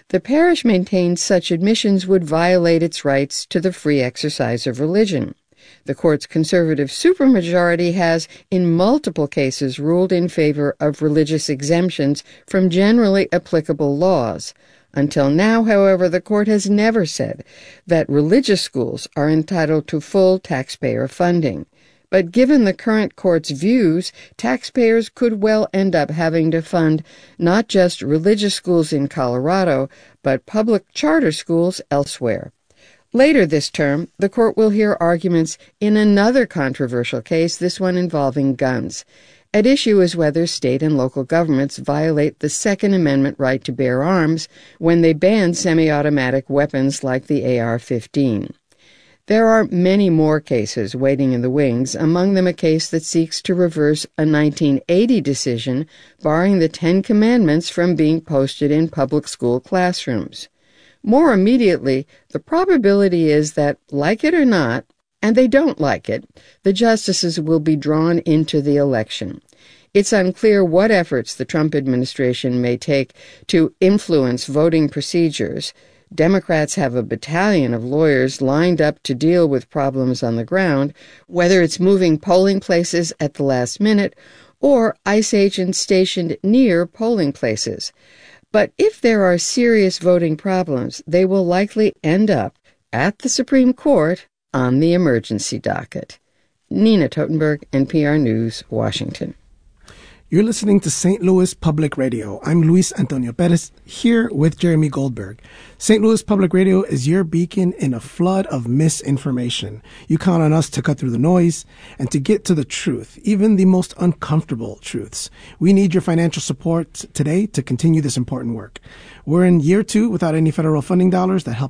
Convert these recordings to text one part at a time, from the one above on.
The parish maintains such admissions would violate its rights to the free exercise of religion. The court's conservative supermajority has, in multiple cases, ruled in favor of religious exemptions from generally applicable laws. Until now, however, the court has never said that religious schools are entitled to full taxpayer funding. But given the current court's views, taxpayers could well end up having to fund not just religious schools in Colorado, but public charter schools elsewhere. Later this term, the court will hear arguments in another controversial case, this one involving guns. At issue is whether state and local governments violate the Second Amendment right to bear arms when they ban semi-automatic weapons like the AR-15. There are many more cases waiting in the wings, among them a case that seeks to reverse a 1980 decision barring the Ten Commandments from being posted in public school classrooms. More immediately, the probability is that, like it or not, and they don't like it, the justices will be drawn into the election. It's unclear what efforts the Trump administration may take to influence voting procedures. Democrats have a battalion of lawyers lined up to deal with problems on the ground, whether it's moving polling places at the last minute or ICE agents stationed near polling places. But if there are serious voting problems, they will likely end up at the Supreme Court on the emergency docket. Nina Totenberg, NPR News, Washington. You're listening to St. Louis Public Radio. I'm Luis Antonio Perez, here with Jeremy Goldberg. St. Louis Public Radio is your beacon in a flood of misinformation. You count on us to cut through the noise and to get to the truth, even the most uncomfortable truths. We need your financial support today to continue this important work. We're in year 2 without any federal funding dollars that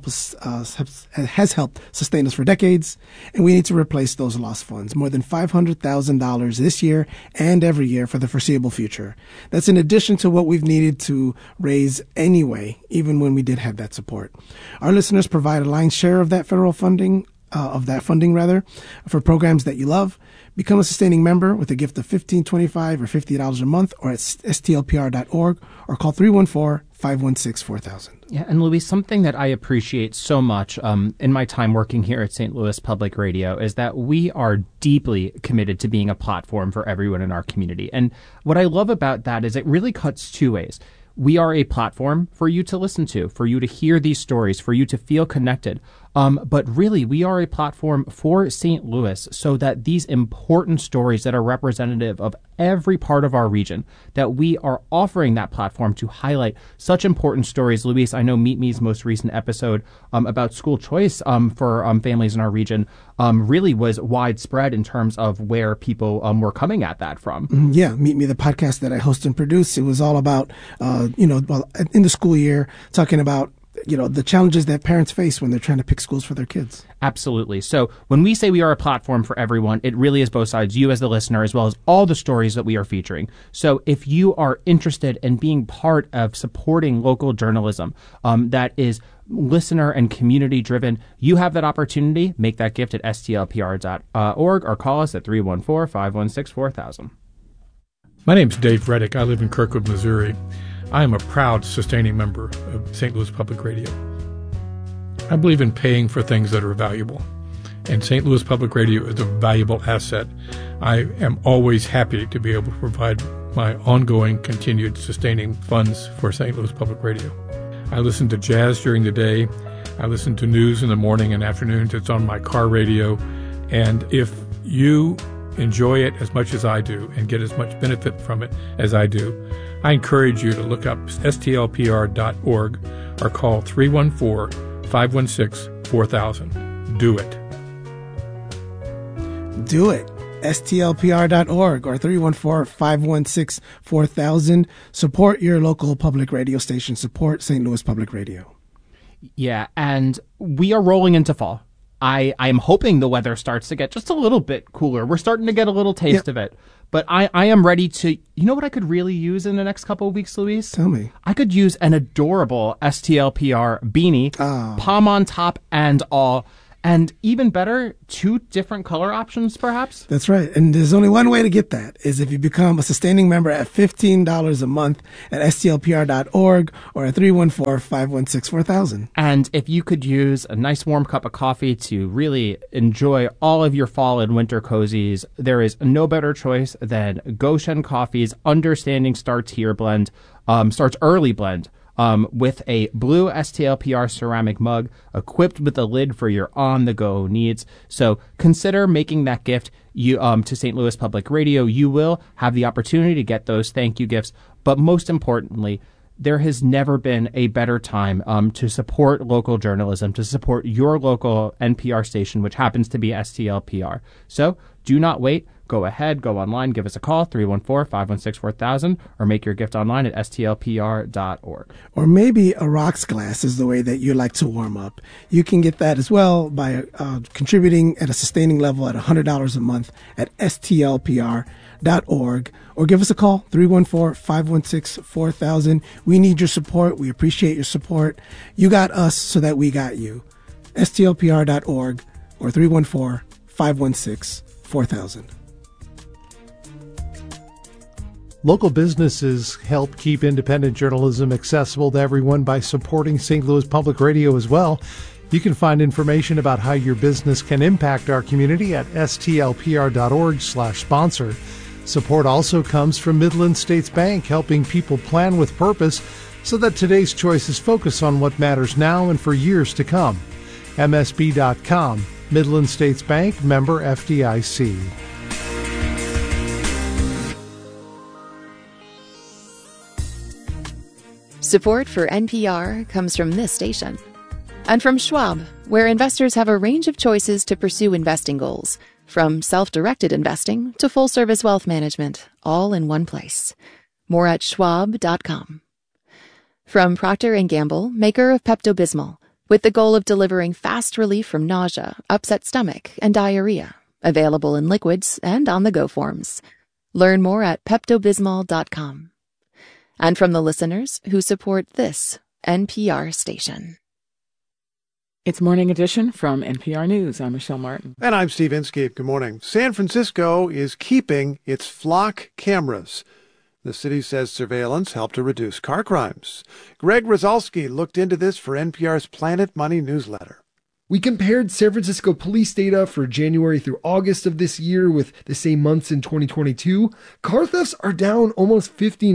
has helped sustain us for decades, and we need to replace those lost funds, more than $500,000 this year and every year for the foreseeable future. That's in addition to what we've needed to raise anyway, even when we did have that support. Our listeners provide a lion's share of that federal funding, for programs that you love. Become a sustaining member with a gift of $15, $25, or $50 a month, or at stlpr.org, or call 314-516-4000. Yeah, and Luis, something that I appreciate so much in my time working here at St. Louis Public Radio is that we are deeply committed to being a platform for everyone in our community. And what I love about that is it really cuts two ways. We are a platform for you to listen to, for you to hear these stories, for you to feel connected. But really, we are a platform for St. Louis so that these important stories that are representative of every part of our region, that we are offering that platform to highlight such important stories. Luis, I know Meet Me's most recent episode about school choice for families in our region really was widespread in terms of where people were coming at that from. Yeah, Meet Me, the podcast that I host and produce, it was all about, in the school year, talking about the challenges that parents face when they're trying to pick schools for their kids. Absolutely. So when we say we are a platform for everyone, it really is both sides, you as the listener, as well as all the stories that we are featuring. So if you are interested in being part of supporting local journalism that is listener and community driven, you have that opportunity. Make that gift at stlpr.org or call us at 314-516-4000. My name's Dave Reddick. I live in Kirkwood, Missouri. I am a proud sustaining member of St. Louis Public Radio. I believe in paying for things that are valuable, and St. Louis Public Radio is a valuable asset. I am always happy to be able to provide my ongoing, continued sustaining funds for St. Louis Public Radio. I listen to jazz during the day. I listen to news in the morning and afternoons. It's on my car radio. And if you enjoy it as much as I do and get as much benefit from it as I do, I encourage you to look up stlpr.org or call 314-516-4000. Do it. Do it. stlpr.org or 314-516-4000. Support your local public radio station. Support St. Louis Public Radio. Yeah, and we are rolling into fall. I am hoping the weather starts to get just a little bit cooler. We're starting to get a little taste of it. But I am ready to, you know what I could really use in the next couple of weeks, Luis? Tell me. I could use an adorable STLPR beanie, palm on top and all. And even better, 2 different color options, perhaps? That's right. And there's only one way to get that, is if you become a sustaining member at $15 a month at stlpr.org or at 314-516-4000. And if you could use a nice warm cup of coffee to really enjoy all of your fall and winter cozies, there is no better choice than Goshen Coffee's Understanding Starts Here blend, Starts Early blend. With a blue STLPR ceramic mug equipped with a lid for your on-the-go needs. So consider making that gift to St. Louis Public Radio. You will have the opportunity to get those thank you gifts. But most importantly, there has never been a better time to support local journalism, to support your local NPR station, which happens to be STLPR. So do not wait. Go ahead, go online, give us a call, 314-516-4000, or make your gift online at stlpr.org. Or maybe a rocks glass is the way that you like to warm up. You can get that as well by contributing at a sustaining level at $100 a month at stlpr.org, or give us a call, 314-516-4000. We need your support. We appreciate your support. You got us so that we got you. stlpr.org or 314-516-4000. Local businesses help keep independent journalism accessible to everyone by supporting St. Louis Public Radio as well. You can find information about how your business can impact our community at stlpr.org/sponsor. Support also comes from Midland States Bank, helping people plan with purpose so that today's choices focus on what matters now and for years to come. MSB.com, Midland States Bank, member FDIC. Support for NPR comes from this station. And from Schwab, where investors have a range of choices to pursue investing goals, from self-directed investing to full-service wealth management, all in one place. More at schwab.com. From Procter & Gamble, maker of Pepto-Bismol, with the goal of delivering fast relief from nausea, upset stomach, and diarrhea. Available in liquids and on-the-go forms. Learn more at peptobismol.com. And from the listeners who support this NPR station. It's Morning Edition from NPR News. I'm Michelle Martin. And I'm Steve Inskeep. Good morning. San Francisco is keeping its flock cameras. The city says surveillance helped to reduce car crimes. Greg Rosalsky looked into this for NPR's Planet Money newsletter. We compared San Francisco police data for January through August of this year with the same months in 2022. Car thefts are down almost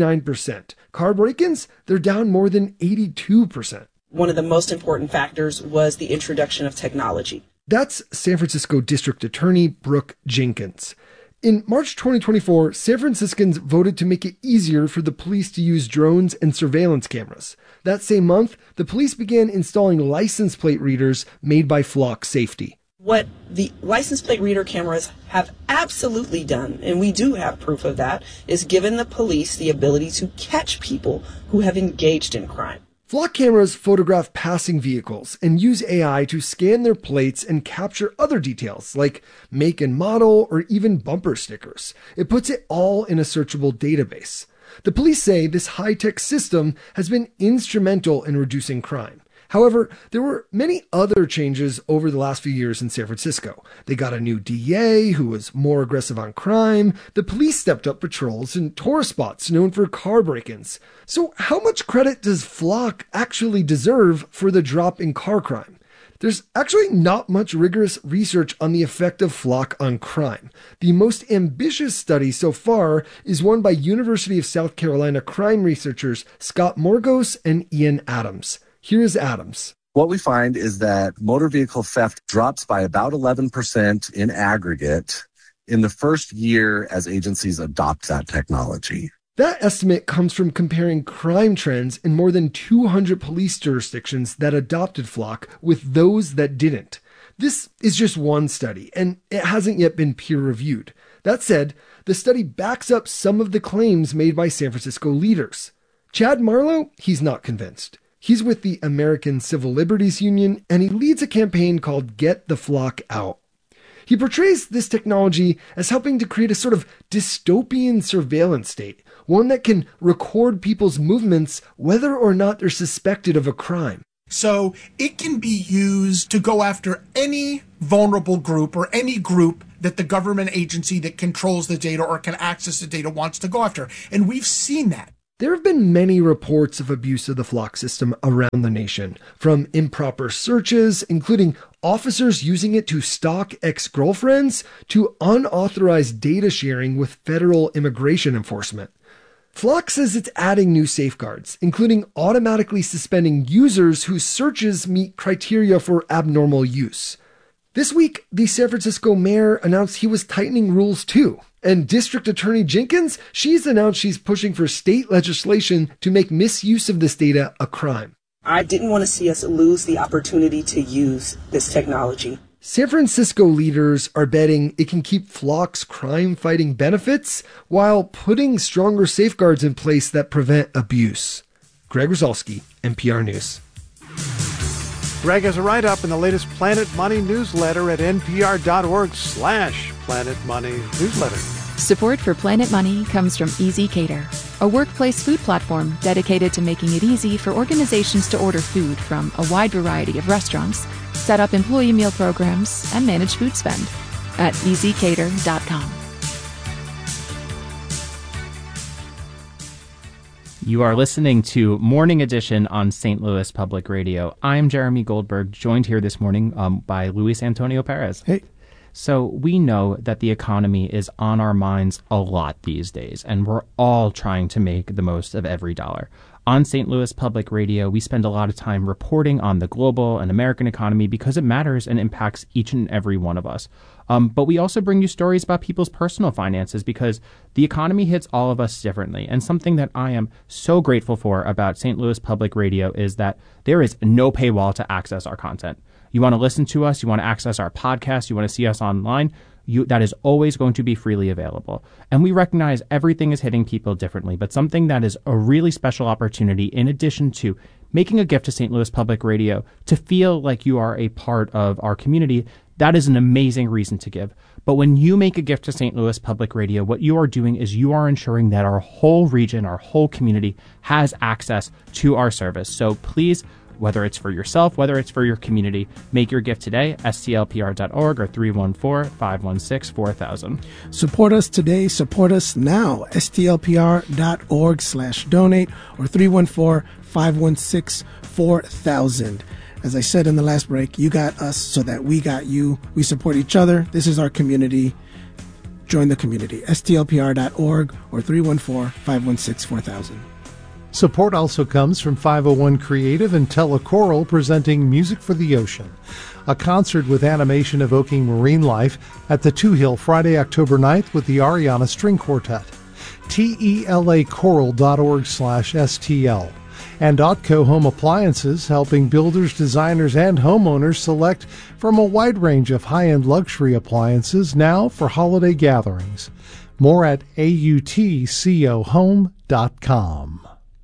59%. Car break-ins, they're down more than 82%. One of the most important factors was the introduction of technology. That's San Francisco District Attorney Brooke Jenkins. In March 2024, San Franciscans voted to make it easier for the police to use drones and surveillance cameras. That same month, the police began installing license plate readers made by Flock Safety. What the license plate reader cameras have absolutely done, and we do have proof of that, is given the police the ability to catch people who have engaged in crime. Flock cameras photograph passing vehicles and use AI to scan their plates and capture other details like make and model or even bumper stickers. It puts it all in a searchable database. The police say this high-tech system has been instrumental in reducing crime. However, there were many other changes over the last few years in San Francisco. They got a new DA who was more aggressive on crime. The police stepped up patrols in tourist spots known for car break-ins. So how much credit does Flock actually deserve for the drop in car crime? There's actually not much rigorous research on the effect of Flock on crime. The most ambitious study so far is one by University of South Carolina crime researchers Scott Morgos and Ian Adams. Here is Adams. What we find is that motor vehicle theft drops by about 11% in aggregate in the first year as agencies adopt that technology. That estimate comes from comparing crime trends in more than 200 police jurisdictions that adopted Flock with those that didn't. This is just one study, and it hasn't yet been peer-reviewed. That said, the study backs up some of the claims made by San Francisco leaders. Chad Marlowe, he's not convinced. He's with the American Civil Liberties Union, and he leads a campaign called Get the Flock Out. He portrays this technology as helping to create a sort of dystopian surveillance state, one that can record people's movements whether or not they're suspected of a crime. So it can be used to go after any vulnerable group or any group that the government agency that controls the data or can access the data wants to go after. And we've seen that. There have been many reports of abuse of the FLOC system around the nation, from improper searches, including officers using it to stalk ex-girlfriends, to unauthorized data sharing with federal immigration enforcement. FLOC says it's adding new safeguards, including automatically suspending users whose searches meet criteria for abnormal use. This week, the San Francisco mayor announced he was tightening rules too. And District Attorney Jenkins, she's announced she's pushing for state legislation to make misuse of this data a crime. I didn't want to see us lose the opportunity to use this technology. San Francisco leaders are betting it can keep FLOC's crime-fighting benefits while putting stronger safeguards in place that prevent abuse. Greg Rosalsky, NPR News. Greg has a write-up in the latest Planet Money newsletter at npr.org/Planet Money newsletter. Support for Planet Money comes from ezCater, a workplace food platform dedicated to making it easy for organizations to order food from a wide variety of restaurants, set up employee meal programs, and manage food spend at ezcater.com. You are listening to Morning Edition on St. Louis Public Radio. I'm Jeremy Goldberg, joined here this morning by Luis Antonio Perez. Hey. So we know that the economy is on our minds a lot these days, and we're all trying to make the most of every dollar. On St. Louis Public Radio, we spend a lot of time reporting on the global and American economy because it matters and impacts each and every one of us. But we also bring you stories about people's personal finances because the economy hits all of us differently. And something that I am so grateful for about St. Louis Public Radio is that there is no paywall to access our content. You want to listen to us, you want to access our podcast, you want to see us online, that is always going to be freely available. And we recognize everything is hitting people differently, but something that is a really special opportunity, in addition to making a gift to St. Louis Public Radio, to feel like you are a part of our community, that is an amazing reason to give. But when you make a gift to St. Louis Public Radio, what you are doing is you are ensuring that our whole region, our whole community has access to our service. So please, whether it's for yourself, whether it's for your community, make your gift today, stlpr.org or 314-516-4000. Support us today, support us now, stlpr.org/donate or 314-516-4000. As I said in the last break, you got us so that we got you. We support each other. This is our community. Join the community, stlpr.org or 314-516-4000. Support also comes from 501 Creative and Telechoral presenting Music for the Ocean, a concert with animation evoking marine life at the Two Hill Friday, October 9th with the Ariana String Quartet. telachoral.org/STL. And Otco Home Appliances, helping builders, designers, and homeowners select from a wide range of high-end luxury appliances now for holiday gatherings. More at autcohome.com.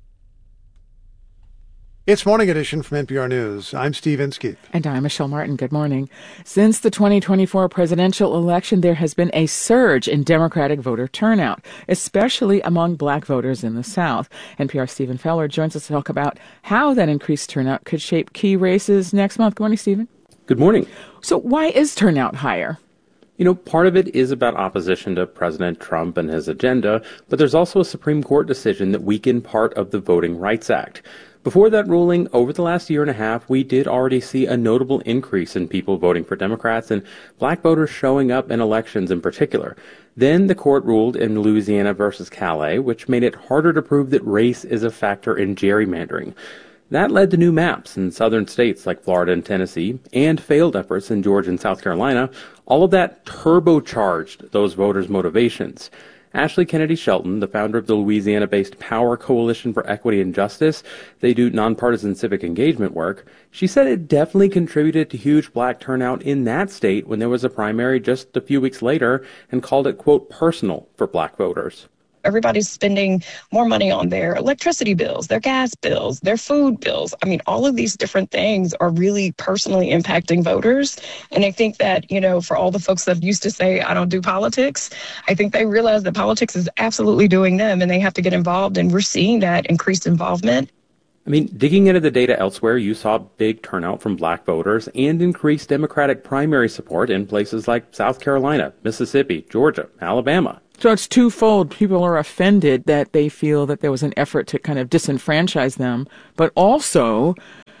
It's Morning Edition from NPR News. I'm Steve Inskeep. And I'm Michelle Martin. Good morning. Since the 2024 presidential election, there has been a surge in Democratic voter turnout, especially among black voters in the South. NPR's Stephen Feller joins us to talk about how that increased turnout could shape key races next month. Good morning, Stephen. Good morning. So why is turnout higher? You know, part of it is about opposition to President Trump and his agenda, but there's also a Supreme Court decision that weakened part of the Voting Rights Act. Before that ruling, over the last year and a half, we did already see a notable increase in people voting for Democrats and black voters showing up in elections in particular. Then the court ruled in Louisiana versus Calais, which made it harder to prove that race is a factor in gerrymandering. That led to new maps in southern states like Florida and Tennessee, and failed efforts in Georgia and South Carolina. All of that turbocharged those voters' motivations. Ashley Kennedy Shelton, the founder of the Louisiana-based Power Coalition for Equity and Justice, they do nonpartisan civic engagement work. She said it definitely contributed to huge black turnout in that state when there was a primary just a few weeks later, and called it, quote, personal for black voters. Everybody's spending more money on their electricity bills, their gas bills, their food bills. I mean, all of these different things are really personally impacting voters. And I think that, for all the folks that used to say, I don't do politics, I think they realize that politics is absolutely doing them and they have to get involved. And we're seeing that increased involvement. I mean, digging into the data elsewhere, you saw big turnout from black voters and increased Democratic primary support in places like South Carolina, Mississippi, Georgia, Alabama. So it's twofold. People are offended that they feel that there was an effort to kind of disenfranchise them, but also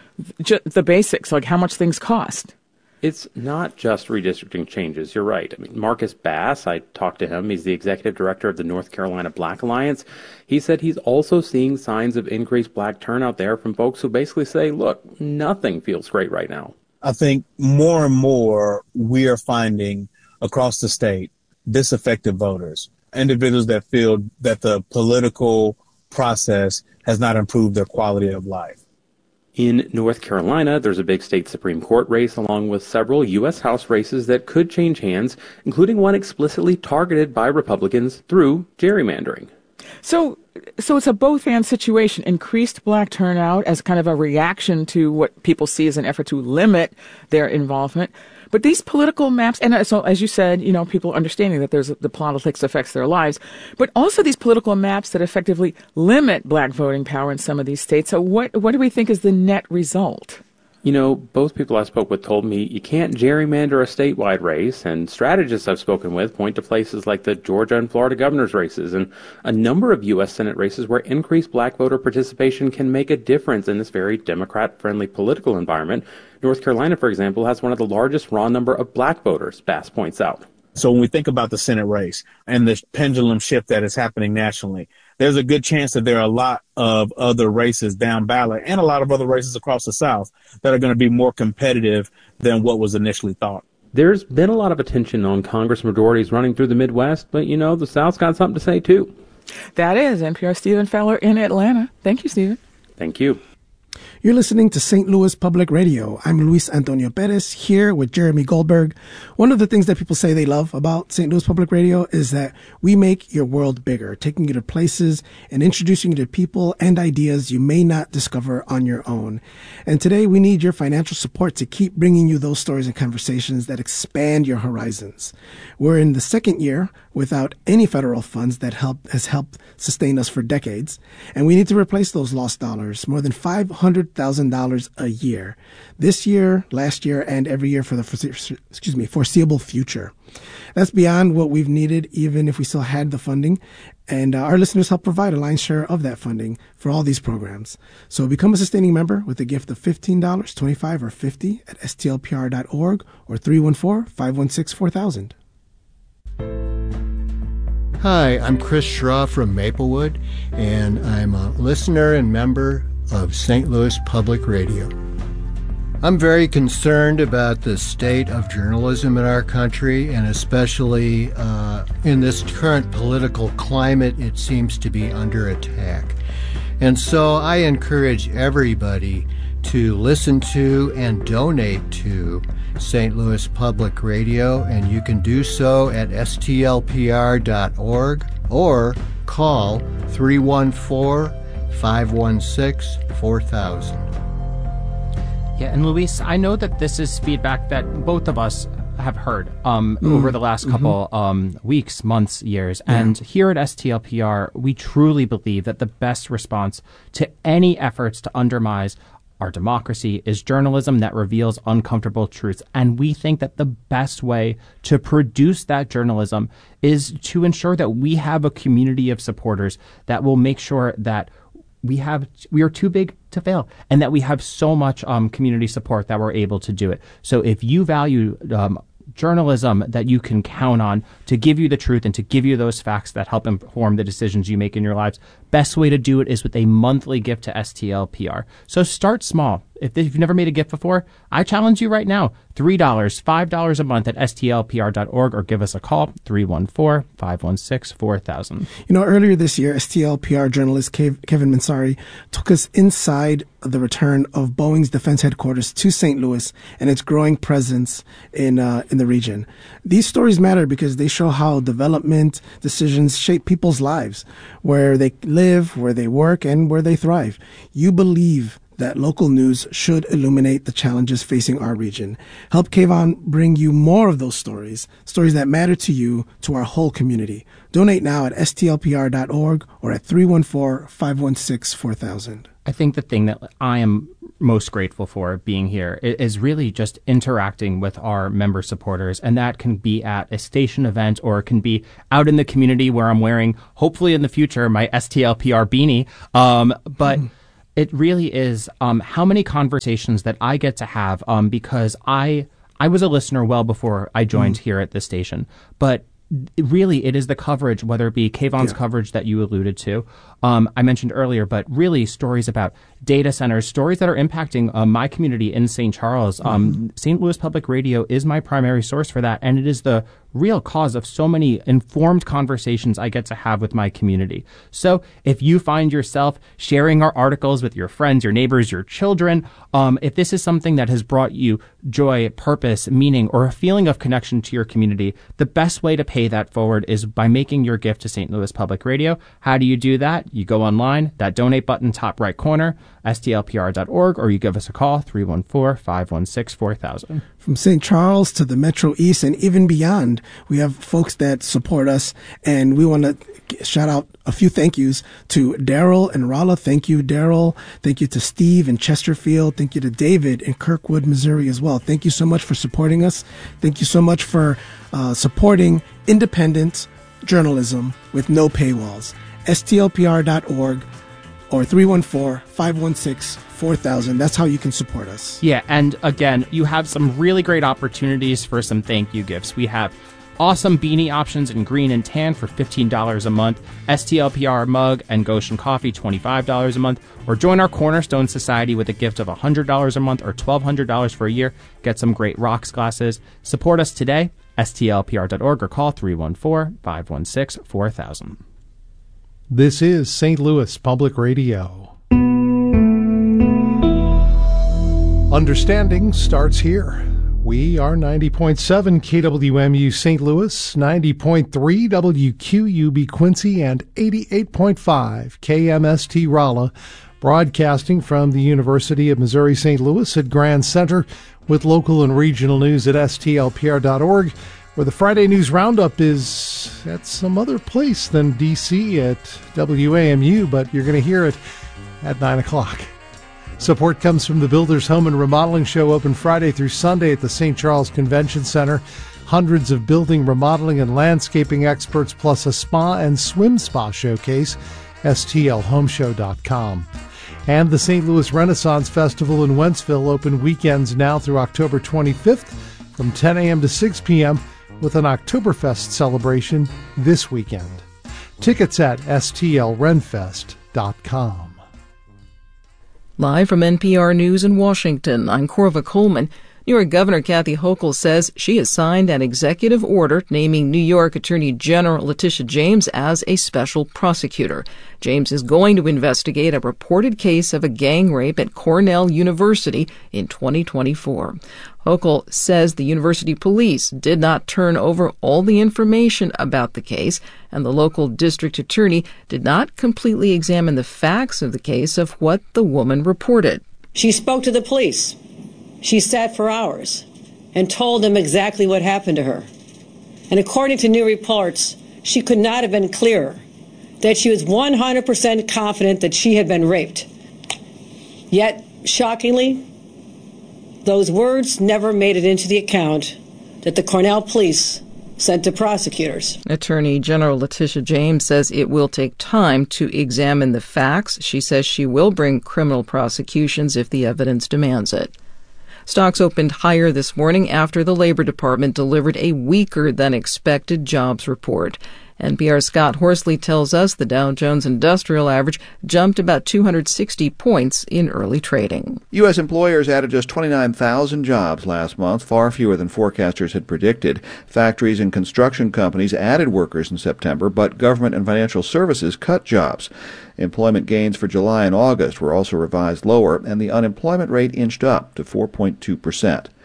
the basics, like how much things cost. It's not just redistricting changes. You're right. I mean, Marcus Bass, I talked to him. He's the executive director of the North Carolina Black Alliance. He said he's also seeing signs of increased black turnout there from folks who basically say, look, nothing feels great right now. I think more and more we are finding across the state disaffected voters, individuals that feel that the political process has not improved their quality of life. In North Carolina, there's a big state Supreme Court race along with several U.S. House races that could change hands, including one explicitly targeted by Republicans through gerrymandering. So it's a both-and situation. Increased black turnout as kind of a reaction to what people see as an effort to limit their involvement. But these political maps, and so as you said, people understanding that the politics affects their lives, but also these political maps that effectively limit black voting power in some of these states. So what do we think is the net result? Both people I spoke with told me you can't gerrymander a statewide race, and strategists I've spoken with point to places like the Georgia and Florida governor's races and a number of U.S. Senate races where increased black voter participation can make a difference in this very Democrat-friendly political environment. North Carolina, for example, has one of the largest raw number of black voters, Bass points out. So when we think about the Senate race and the pendulum shift that is happening nationally, there's a good chance that there are a lot of other races down ballot and a lot of other races across the South that are going to be more competitive than what was initially thought. There's been a lot of attention on Congress majorities running through the Midwest, but, the South's got something to say, too. That is NPR Stephen Feller in Atlanta. Thank you, Stephen. Thank you. You're listening to St. Louis Public Radio. I'm Luis Antonio Perez here with Jeremy Goldberg. One of the things that people say they love about St. Louis Public Radio is that we make your world bigger, taking you to places and introducing you to people and ideas you may not discover on your own. And today we need your financial support to keep bringing you those stories and conversations that expand your horizons. We're in the second year without any federal funds that has helped sustain us for decades, and we need to replace those lost dollars, more than $500,000 a year, this year, last year, and every year for the foreseeable future. That's beyond what we've needed, even if we still had the funding, and our listeners help provide a lion's share of that funding for all these programs. So become a sustaining member with a gift of $15, $25, or $50 at stlpr.org or 314-516-4000. Hi, I'm Chris Schraw from Maplewood, and I'm a listener and member of St. Louis Public Radio. I'm very concerned about the state of journalism in our country, and especially in this current political climate, it seems to be under attack. And so I encourage everybody to listen to and donate to St. Louis Public Radio, and you can do so at stlpr.org or call 314-516-4000. Yeah, and Luis, I know that this is feedback that both of us have heard over the last couple weeks, months, years. Yeah. And here at STLPR, we truly believe that the best response to any efforts to undermine our democracy is journalism that reveals uncomfortable truths. And we think that the best way to produce that journalism is to ensure that we have a community of supporters that will make sure that we are too big to fail, and that we have so much community support that we're able to do it. So if you value journalism that you can count on to give you the truth and to give you those facts that help inform the decisions you make in your lives, best way to do it is with a monthly gift to STLPR. So start small. If you've never made a gift before, I challenge you right now, $3, $5 a month at stlpr.org, or give us a call, 314-516-4000. Earlier this year, STLPR journalist Kevin Mansari took us inside the return of Boeing's defense headquarters to St. Louis and its growing presence in the region. These stories matter because they show how development decisions shape people's lives, where they live, where they work, and where they thrive. You believe that local news should illuminate the challenges facing our region. Help KVON bring you more of those stories that matter to you, to our whole community. Donate now at stlpr.org or at 314-516-4000. I think the thing that I am most grateful for being here is really just interacting with our member supporters. And that can be at a station event, or it can be out in the community where I'm wearing, hopefully in the future, my STLPR beanie. But it really is how many conversations that I get to have because I was a listener well before I joined here at this station. But really, it is the coverage, whether it be KVON's coverage that you alluded to, I mentioned earlier, but really stories about data centers, stories that are impacting my community in St. Charles. St. Louis Public Radio is my primary source for that, and it is the real cause of so many informed conversations I get to have with my community. So if you find yourself sharing our articles with your friends, your neighbors, your children, if this is something that has brought you joy, purpose, meaning, or a feeling of connection to your community, the best way to pay that forward is by making your gift to St. Louis Public Radio. How do you do that? You go online, that donate button top right corner, stlpr.org, or you give us a call, 314-516-4000. From St. Charles to the Metro East and even beyond, we have folks that support us, and we want to shout out a few thank yous to Daryl and Rolla. Thank you, Daryl. Thank you to Steve in Chesterfield. Thank you to David in Kirkwood, Missouri as well. Thank you so much for supporting us. Thank you so much for supporting independent journalism with no paywalls. STLPR.org or 314-516-4000. That's how you can support us. Yeah, and again, you have some really great opportunities for some thank you gifts. We have awesome beanie options in green and tan for $15 a month, STLPR mug and Goshen coffee, $25 a month, or join our Cornerstone Society with a gift of $100 a month or $1,200 for a year. Get some great rocks glasses. Support us today, STLPR.org, or call 314-516-4000. This is St. Louis Public Radio. Understanding starts here. We are 90.7 KWMU St. Louis, 90.3 WQUB Quincy, and 88.5 KMST Rolla, broadcasting from the University of Missouri St. Louis at Grand Center, with local and regional news at stlpr.org, where the Friday News Roundup is at some other place than D.C. at WAMU, but you're going to hear it at 9 o'clock. Support comes from the Builders Home and Remodeling Show, open Friday through Sunday at the St. Charles Convention Center. Hundreds of building, remodeling, and landscaping experts, plus a spa and swim spa showcase, stlhomeshow.com. And the St. Louis Renaissance Festival in Wentzville, open weekends now through October 25th from 10 a.m. to 6 p.m., with an Oktoberfest celebration this weekend. Tickets at stlrenfest.com. Live from NPR News in Washington, I'm Corva Coleman. New York Governor Kathy Hochul says she has signed an executive order naming New York Attorney General Letitia James as a special prosecutor. James is going to investigate a reported case of a gang rape at Cornell University in 2024. Hochul says the university police did not turn over all the information about the case, and the local district attorney did not completely examine the facts of the case of what the woman reported. She spoke to the police. She sat for hours and told them exactly what happened to her. And according to new reports, she could not have been clearer that she was 100% confident that she had been raped. Yet, shockingly, those words never made it into the account that the Cornell police sent to prosecutors. Attorney General Letitia James says it will take time to examine the facts. She says she will bring criminal prosecutions if the evidence demands it. Stocks opened higher this morning after the Labor Department delivered a weaker than expected jobs report. NPR's Scott Horsley tells us the Dow Jones Industrial Average jumped about 260 points in early trading. U.S. employers added just 29,000 jobs last month, far fewer than forecasters had predicted. Factories and construction companies added workers in September, but government and financial services cut jobs. Employment gains for July and August were also revised lower, and the unemployment rate inched up to 4.2%.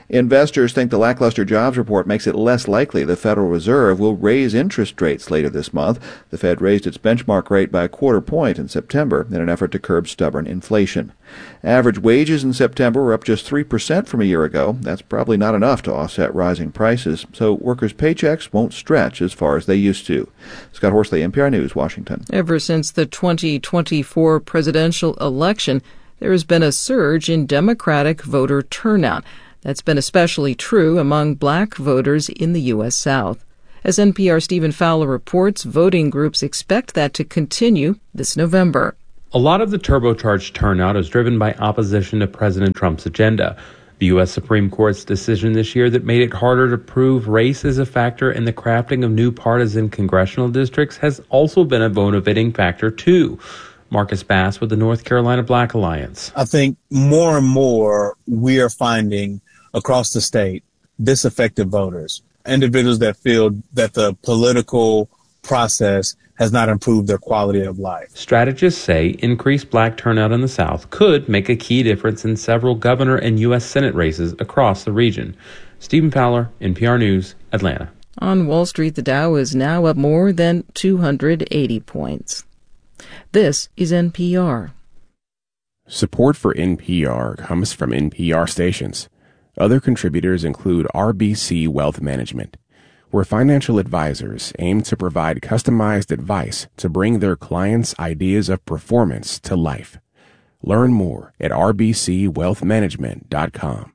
Investors think the lackluster jobs report makes it less likely the Federal Reserve will raise interest rates later this month. The Fed raised its benchmark rate by a quarter point in September in an effort to curb stubborn inflation. Average wages in September were up just 3% from a year ago. That's probably not enough to offset rising prices, so workers' paychecks won't stretch as far as they used to. Scott Horsley, NPR News, Washington. Ever since the 2024 presidential election, there has been a surge in Democratic voter turnout. That's been especially true among black voters in the U.S. South. As NPR's Stephen Fowler reports, voting groups expect that to continue this November. A lot of the turbocharged turnout is driven by opposition to President Trump's agenda. The U.S. Supreme Court's decision this year that made it harder to prove race as a factor in the crafting of new partisan congressional districts has also been a motivating factor, too. Marcus Bass with the North Carolina Black Alliance. I think more and more we are finding across the state disaffected voters, individuals that feel that the political process has not improved their quality of life. Strategists say increased black turnout in the South could make a key difference in several governor and U.S. Senate races across the region. Stephen Fowler, NPR News, Atlanta. On Wall Street, the Dow is now up more than 280 points. This is NPR. Support for NPR comes from NPR stations. Other contributors include RBC Wealth Management, where financial advisors aim to provide customized advice to bring their clients' ideas of performance to life. Learn more at rbcwealthmanagement.com.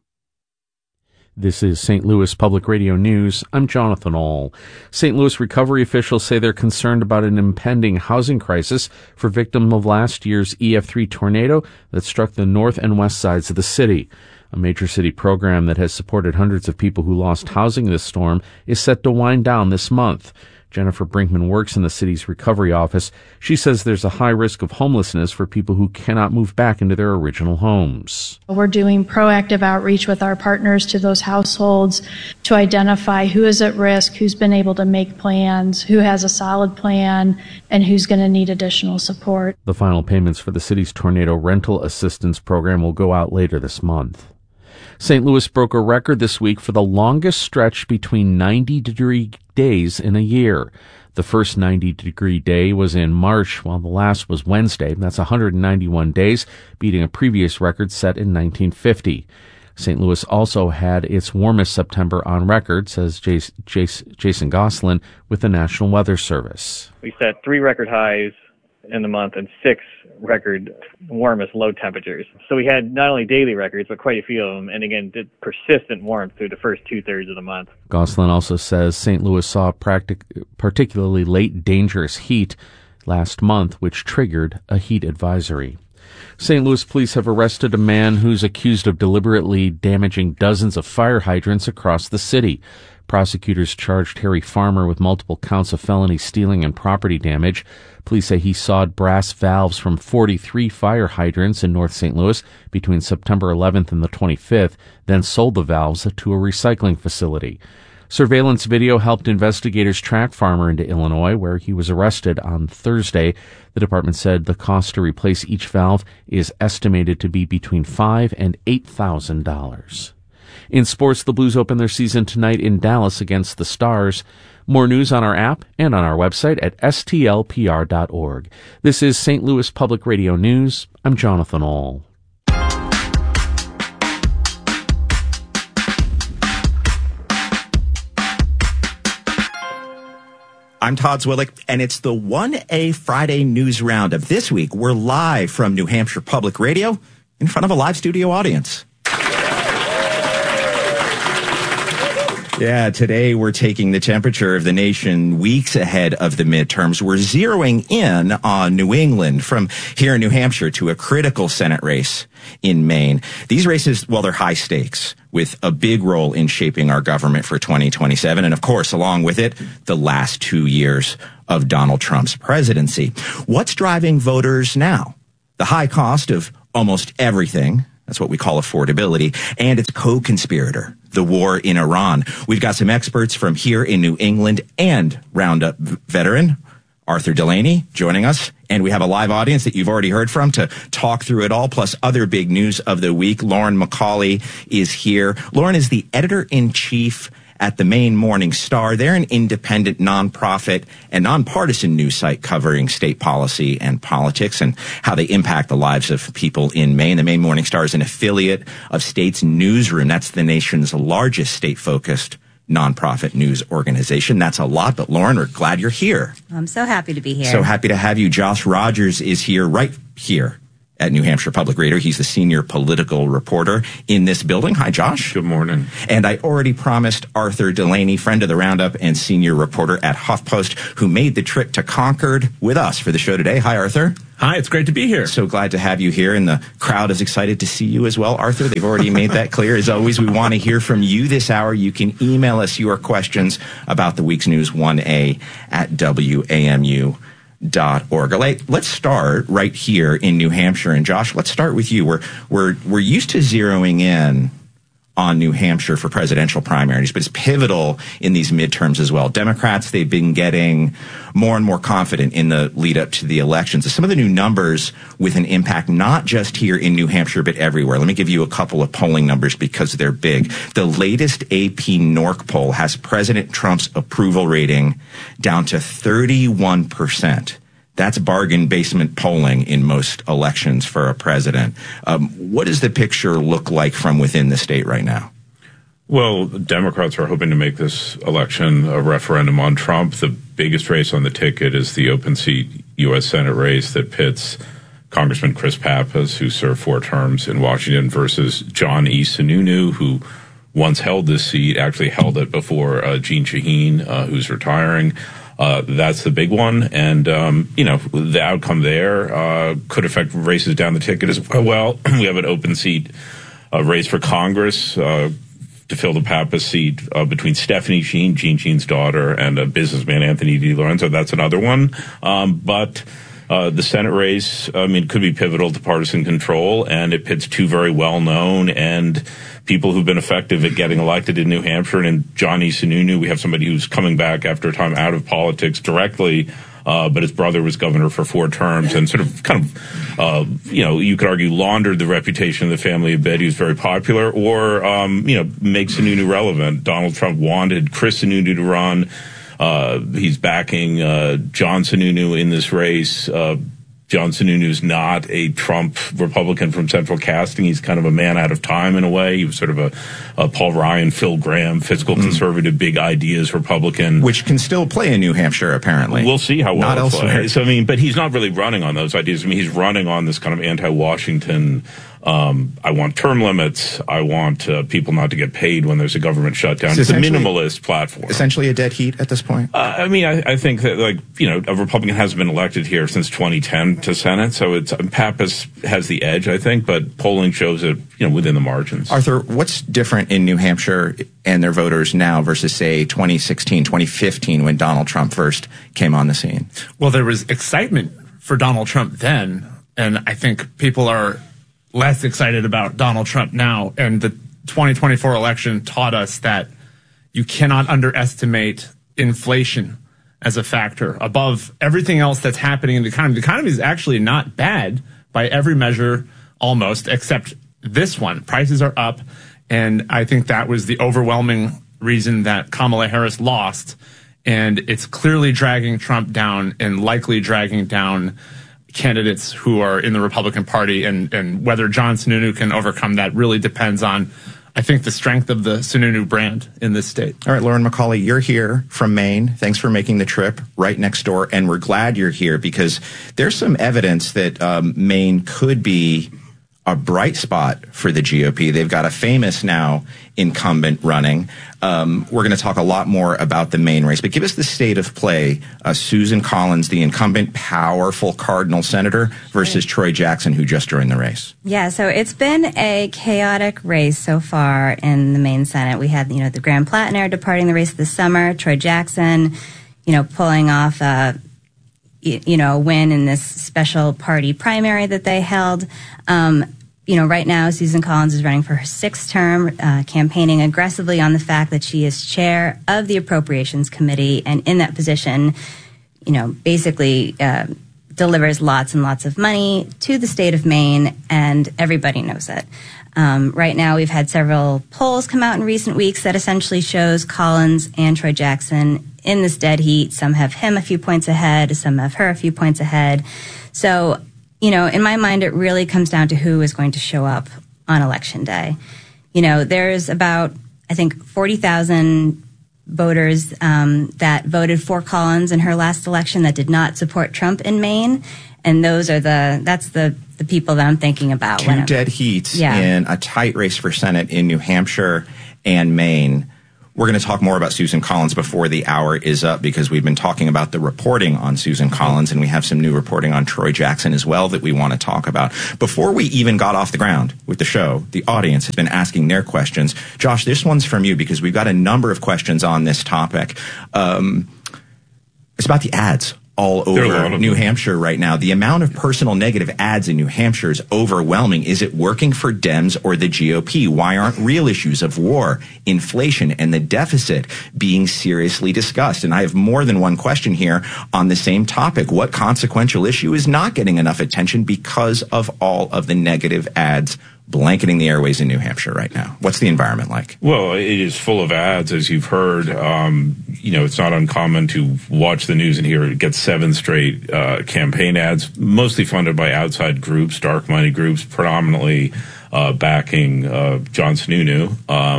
This is St. Louis Public Radio News. I'm Jonathan Ahl. St. Louis recovery officials say they're concerned about an impending housing crisis for victims of last year's EF3 tornado that struck the north and west sides of the city. A major city program that has supported hundreds of people who lost housing this storm is set to wind down this month. Jennifer Brinkman works in the city's recovery office. She says there's a high risk of homelessness for people who cannot move back into their original homes. We're doing proactive outreach with our partners to those households to identify who is at risk, who's been able to make plans, who has a solid plan, and who's going to need additional support. The final payments for the city's tornado rental assistance program will go out later this month. St. Louis broke a record this week for the longest stretch between 90-degree days in a year. The first 90-degree day was in March, while the last was Wednesday. That's 191 days, beating a previous record set in 1950. St. Louis also had its warmest September on record, says Jason Goslin with the National Weather Service. We set 3 record highs in the month and 6 record warmest low temperatures. So we had not only daily records, but quite a few of them, and again, did persistent warmth through the first 2/3 of the month. Goslin also says St. Louis saw particularly late dangerous heat last month, which triggered a heat advisory. St. Louis police have arrested a man who's accused of deliberately damaging dozens of fire hydrants across the city. Prosecutors charged Harry Farmer with multiple counts of felony stealing and property damage. Police say he sawed brass valves from 43 fire hydrants in North St. Louis between September 11th and the 25th, then sold the valves to a recycling facility. Surveillance video helped investigators track Farmer into Illinois, where he was arrested on Thursday. The department said the cost to replace each valve is estimated to be between $5,000 and $8,000. In sports, the Blues open their season tonight in Dallas against the Stars. More news on our app and on our website at stlpr.org. This is St. Louis Public Radio News. I'm Jonathan Ahl. I'm Todd Zwillick, and it's the 1A Friday News Roundup. This week, we're live from New Hampshire Public Radio in front of a live studio audience. Yeah, today we're taking the temperature of the nation weeks ahead of the midterms. We're zeroing in on New England from here in New Hampshire to a critical Senate race in Maine. These races, well, they're high stakes with a big role in shaping our government for 2027. And of course, along with it, the last 2 years of Donald Trump's presidency. What's driving voters now? The high cost of almost everything. That's what we call affordability. And its co-conspirator, the war in Iran. We've got some experts from here in New England and Roundup veteran Arthur Delaney joining us. And we have a live audience that you've already heard from to talk through it all, plus other big news of the week. Lauren McCauley is here. Lauren is the editor-in-chief at the Maine Morning Star. They're an independent, nonprofit, and nonpartisan news site covering state policy and politics and how they impact the lives of people in Maine. The Maine Morning Star is an affiliate of State's Newsroom. That's the nation's largest state-focused nonprofit news organization. That's a lot, but Lauren, we're glad you're here. I'm so happy to be here. So happy to have you. Josh Rogers is here, right here at New Hampshire Public Radio. He's the senior political reporter in this building. Hi, Josh. Good morning. And I already promised Arthur Delaney, friend of the Roundup and senior reporter at HuffPost, who made the trip to Concord with us for the show today. Hi, Arthur. Hi, it's great to be here. So glad to have you here, and the crowd is excited to see you as well. Arthur, they've already made that clear. As always, we want to hear from you this hour. You can email us your questions about the week's news, 1A at WAMU.org. Let's start right here in New Hampshire. And Josh, let's start with you. We're used to zeroing in on New Hampshire for presidential primaries, but it's pivotal in these midterms as well. Democrats, they've been getting more and more confident in the lead up to the elections. Some of the new numbers with an impact, not just here in New Hampshire, but everywhere. Let me give you a couple of polling numbers because they're big. The latest AP NORC poll has President Trump's approval rating down to 31%. That's bargain basement polling in most elections for a president. What does the picture look like from within the state right now? Well, Democrats are hoping to make this election a referendum on Trump. The biggest race on the ticket is the open seat U.S. Senate race that pits Congressman Chris Pappas, who served 4 terms in Washington, versus John E. Sununu, who once held this seat, actually held it before Jeanne Shaheen, who's retiring. That's the big one. And, the outcome there could affect races down the ticket as well. We have an open seat race for Congress to fill the Pappas seat between Stephanie Sheen, Jeanne Sheen's daughter, and businessman Anthony DiLorenzo. That's another one. But the Senate race, could be pivotal to partisan control, and it pits 2 very well-known and people who've been effective at getting elected in New Hampshire. And in John E. Sununu, we have somebody who's coming back after a time out of politics directly, but his brother was governor for 4 terms and sort of you could argue laundered the reputation of the family a bit. He was very popular, or, make Sununu relevant. Donald Trump wanted Chris Sununu to run. He's backing John Sununu in this race. John Sununu's not a Trump Republican from central casting. He's kind of a man out of time in a way. He was sort of a Paul Ryan, Phil Gramm, fiscal conservative, big ideas Republican. Which can still play in New Hampshire, apparently. We'll see how well not it elsewhere. plays. But he's not really running on those ideas. He's running on this kind of anti-Washington, I want term limits. I want people not to get paid when there's a government shutdown. It's a minimalist platform. Essentially a dead heat at this point? I think that, a Republican hasn't been elected here since 2010 to Senate, so Pappas has the edge, I think, but polling shows it, within the margins. Arthur, what's different in New Hampshire and their voters now versus, say, 2016, 2015, when Donald Trump first came on the scene? Well, there was excitement for Donald Trump then, and I think people are less excited about Donald Trump now. And the 2024 election taught us that you cannot underestimate inflation as a factor above everything else that's happening in the economy. The economy is actually not bad by every measure, almost, except this one. Prices are up. And I think that was the overwhelming reason that Kamala Harris lost. And it's clearly dragging Trump down and likely dragging down candidates who are in the Republican Party, and whether John Sununu can overcome that really depends on, I think, the strength of the Sununu brand in this state. All right, Lauren McCauley, you're here from Maine. Thanks for making the trip right next door, and we're glad you're here because there's some evidence that Maine could be a bright spot for the GOP. They've got a famous now incumbent running. We're going to talk a lot more about the Maine race, but give us the state of play. Susan Collins, the incumbent, powerful Cardinal senator, versus Troy Jackson, who just joined the race. Yeah, so it's been a chaotic race so far in the Maine Senate. We had, the Graham Plattner departing the race this summer, Troy Jackson, pulling off a win in this special party primary that they held. Right now, Susan Collins is running for her 6th term, campaigning aggressively on the fact that she is chair of the Appropriations Committee, and in that position, basically delivers lots and lots of money to the state of Maine, and everybody knows it. Right now, we've had several polls come out in recent weeks that essentially shows Collins and Troy Jackson in this dead heat. Some have him a few points ahead, some have her a few points ahead. So, in my mind, it really comes down to who is going to show up on Election Day. There's about, I think, 40,000 voters that voted for Collins in her last election that did not support Trump in Maine. And that's the people that I'm thinking about. Two dead heats in a tight race for Senate in New Hampshire and Maine. We're going to talk more about Susan Collins before the hour is up, because we've been talking about the reporting on Susan Collins, and we have some new reporting on Troy Jackson as well that we want to talk about. Before we even got off the ground with the show, the audience has been asking their questions. Josh, this one's from you, because we've got a number of questions on this topic. It's about the ads all over New Hampshire right now. The amount of personal negative ads in New Hampshire is overwhelming. Is it working for Dems or the GOP? Why aren't real issues of war, inflation, and the deficit being seriously discussed? And I have more than one question here on the same topic. What consequential issue is not getting enough attention because of all of the negative ads blanketing the airways in New Hampshire right now? What's the environment like? Well, it is full of ads, as you've heard. It's not uncommon to watch the news and hear it gets 7 straight campaign ads, mostly funded by outside groups, dark money groups, predominantly backing John Sununu.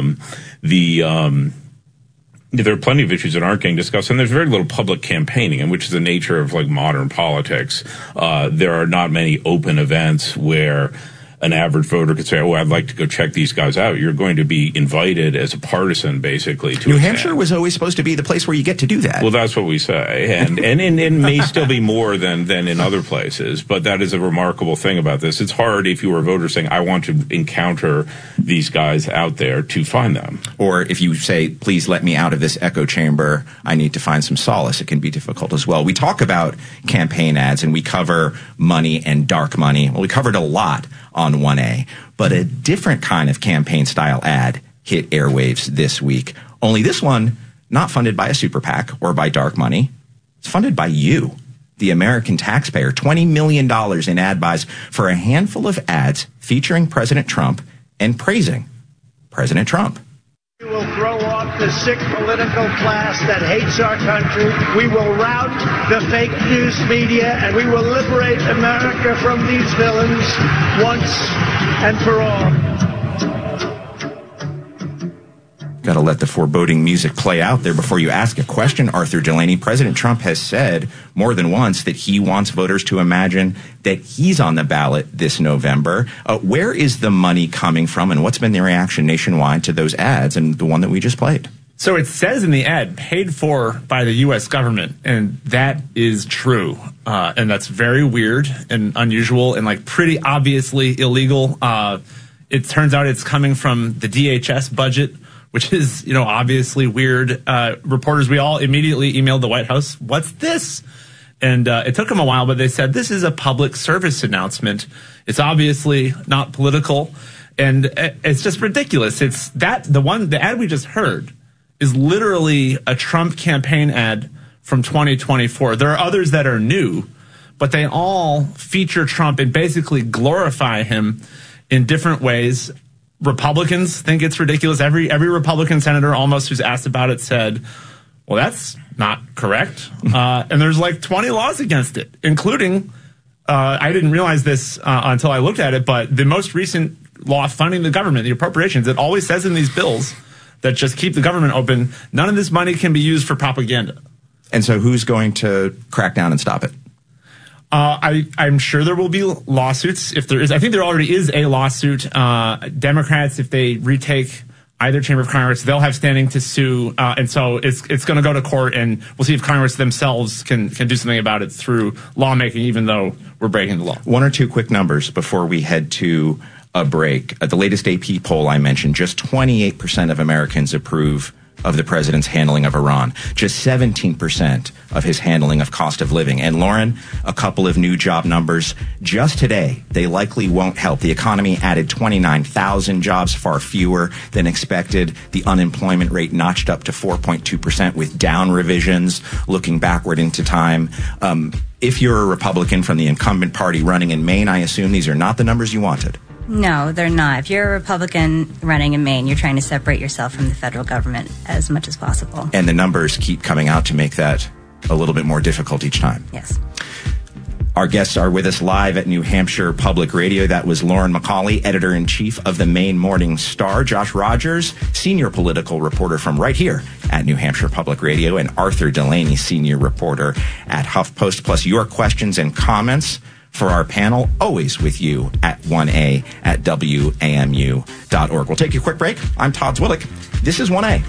There are plenty of issues that aren't getting discussed, and there's very little public campaigning, and which is the nature of modern politics. There are not many open events where an average voter could say, I'd like to go check these guys out. You're going to be invited as a partisan, basically, to New Hampshire was always supposed to be the place where you get to do that. Well, that's what we say. And it may still be more than in other places, but that is a remarkable thing about this. It's hard if you were a voter saying, I want to encounter these guys out there to find them. Or if you say, please let me out of this echo chamber, I need to find some solace. It can be difficult as well. We talk about campaign ads, and we cover money and dark money. Well, we covered a lot on 1A, but a different kind of campaign-style ad hit airwaves this week. Only this one, not funded by a super PAC or by dark money. It's funded by you, the American taxpayer. $20 million in ad buys for a handful of ads featuring President Trump and praising President Trump. We will throw off the sick political class that hates our country. We will rout the fake news media, and we will liberate America from these villains once and for all. Got to let the foreboding music play out there before you ask a question, Arthur Delaney. President Trump has said more than once that he wants voters to imagine that he's on the ballot this November. Where is the money coming from, and what's been the reaction nationwide to those ads and the one that we just played? So it says in the ad, paid for by the U.S. government, and that is true. And that's very weird and unusual and pretty obviously illegal. It turns out it's coming from the DHS budget, which is, obviously weird. Reporters, we all immediately emailed the White House, what's this? And it took them a while, but they said, this is a public service announcement. It's obviously not political, and it's just ridiculous. The ad we just heard is literally a Trump campaign ad from 2024. There are others that are new, but they all feature Trump and basically glorify him in different ways. Republicans think it's ridiculous. Every Republican senator almost who's asked about it said, well, that's not correct. And there's 20 laws against it, including, I didn't realize this until I looked at it, but the most recent law funding the government, the appropriations, it always says in these bills that just keep the government open, none of this money can be used for propaganda. And so who's going to crack down and stop it? I'm sure there will be lawsuits. If there is, I think there already is a lawsuit. Democrats, if they retake either chamber of Congress, they'll have standing to sue. And so it's going to go to court, and we'll see if Congress themselves can do something about it through lawmaking, even though we're breaking the law. One or two quick numbers before we head to a break. The latest AP poll I mentioned, just 28% of Americans approve of the president's handling of Iran, just 17% of his handling of cost of living. And Lauren, a couple of new job numbers just today. They likely won't help. The economy added 29,000 jobs, far fewer than expected. The unemployment rate notched up to 4.2% with down revisions looking backward into time. If you're a Republican from the incumbent party running in Maine, I assume these are not the numbers you wanted. No, they're not. If you're a Republican running in Maine, you're trying to separate yourself from the federal government as much as possible. And the numbers keep coming out to make that a little bit more difficult each time. Yes. Our guests are with us live at New Hampshire Public Radio. That was Lauren McCauley, editor-in-chief of the Maine Morning Star, Josh Rogers, senior political reporter from right here at New Hampshire Public Radio, and Arthur Delaney, senior reporter at HuffPost, plus your questions and comments for our panel, always with you at 1A at WAMU.org. We'll take a quick break. I'm Todd Zwillich. This is 1A.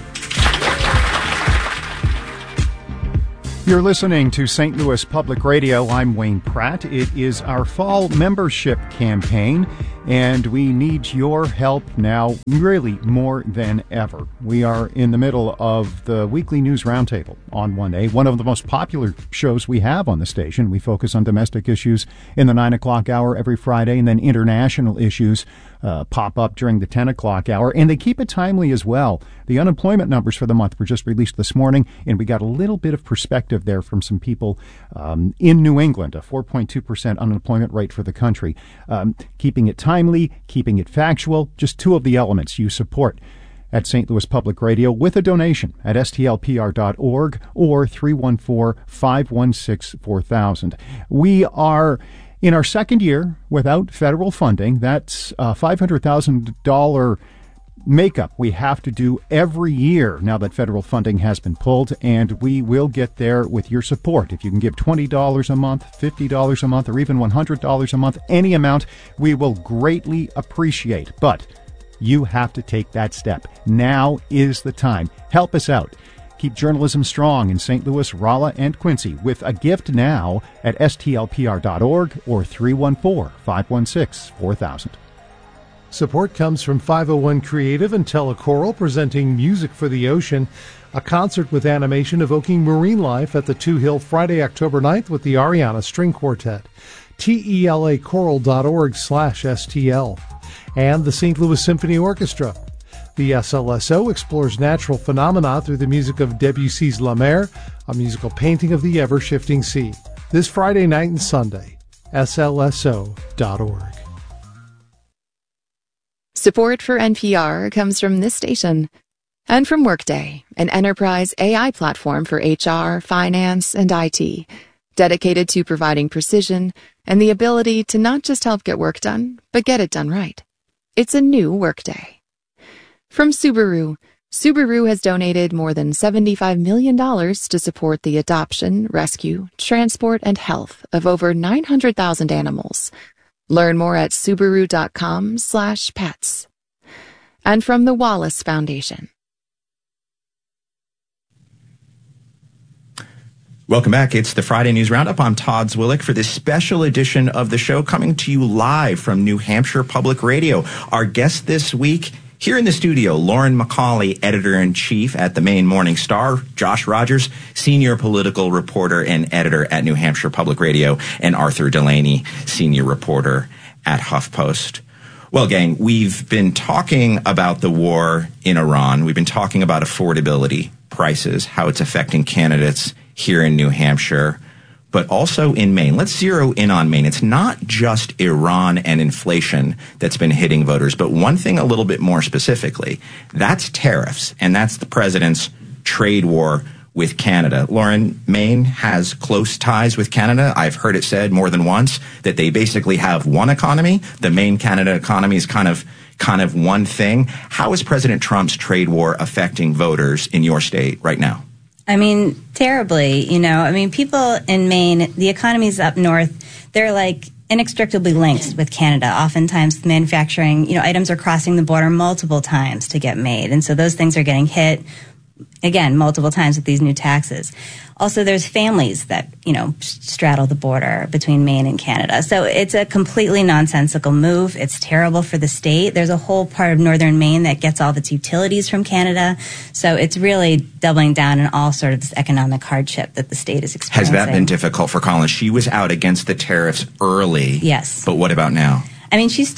You're listening to St. Louis Public Radio. I'm Wayne Pratt. It is our fall membership campaign, and we need your help now really more than ever. We are in the middle of the weekly news roundtable on 1A, one of the most popular shows we have on the station. We focus on domestic issues in the 9 o'clock hour every Friday, and then international issues pop up during the 10 o'clock hour, and they keep it timely as well. The unemployment numbers for the month were just released this morning, and we got a little bit of perspective there from some people in New England, a 4.2% unemployment rate for the country. Keeping it timely, keeping it factual, just two of the elements you support at St. Louis Public Radio with a donation at stlpr.org or 314-516-4000. We are in our second year without federal funding. That's a $500,000 makeup we have to do every year now that federal funding has been pulled, and we will get there with your support. If you can give $20 a month, $50 a month, or even $100 a month, any amount, we will greatly appreciate. But you have to take that step. Now is the time. Help us out. Keep journalism strong in St. Louis, Rolla, and Quincy with a gift now at stlpr.org or 314-516-4000. Support comes from 501 Creative and Telechoral, presenting Music for the Ocean, a concert with animation evoking marine life at the Two Hill Friday, October 9th with the Ariana String Quartet. telachoral.org/STL. And the St. Louis Symphony Orchestra. The SLSO explores natural phenomena through the music of Debussy's La Mer, a musical painting of the ever-shifting sea. This Friday night and Sunday, slso.org. Support for NPR comes from this station and from Workday, an enterprise AI platform for HR, finance, and IT, dedicated to providing precision and the ability to not just help get work done, but get it done right. It's a new Workday. From Subaru, Subaru has donated more than $75 million to support the adoption, rescue, transport, and health of over 900,000 animals. Learn more at Subaru.com/pets. And from the Wallace Foundation. Welcome back. It's the Friday News Roundup. I'm Todd Zwillich for this special edition of the show, coming to you live from New Hampshire Public Radio. Our guest this week, here in the studio, Lauren McCauley, editor-in-chief at the Maine Morning Star, Josh Rogers, senior political reporter and editor at New Hampshire Public Radio, and Arthur Delaney, senior reporter at HuffPost. Well, gang, we've been talking about the war in Iran. We've been talking about affordability, prices, how it's affecting candidates here in New Hampshire, but also in Maine. Let's zero in on Maine. It's not just Iran and inflation that's been hitting voters, but one thing a little bit more specifically, that's tariffs, and that's the president's trade war with Canada. Lauren, Maine has close ties with Canada. I've heard it said more than once that they basically have one economy. The Maine-Canada economy is kind of one thing. How is President Trump's trade war affecting voters in your state right now? I mean, terribly. People in Maine, the economies up north, they're like inextricably linked with Canada. Oftentimes manufacturing, items are crossing the border multiple times to get made. And so those things are getting hit again, multiple times with these new taxes. Also, there's families that, straddle the border between Maine and Canada. So it's a completely nonsensical move. It's terrible for the state. There's a whole part of northern Maine that gets all of its utilities from Canada. So it's really doubling down on all sort of this economic hardship that the state is experiencing. Has that been difficult for Collins? She was out against the tariffs early. Yes. But what about now? I mean, she's